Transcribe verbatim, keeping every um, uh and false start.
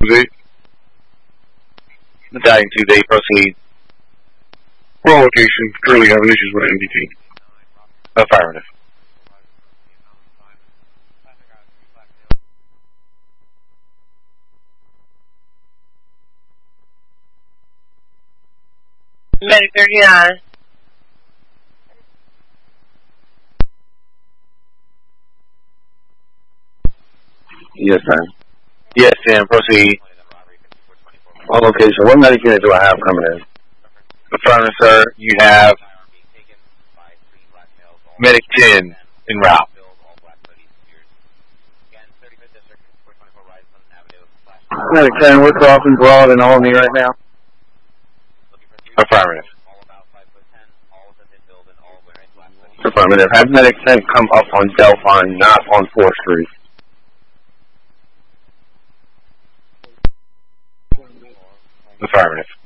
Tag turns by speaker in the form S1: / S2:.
S1: Battalion two D, proceed.
S2: Roll location. Currently having issues with N D T.
S1: Affirmative.
S3: Medic thirty-nine.
S4: Yes, ma'am.
S1: Yes, Sam, proceed.
S4: On location. What medic unit do I have coming in?
S1: Affirmative, sir. You have Medic ten en route.
S4: Medic ten, we're crossing Broad and Albany right now.
S1: Affirmative.
S4: Affirmative. Have Medic ten come up on Delphine, not on fourth Street.
S1: Affirmative.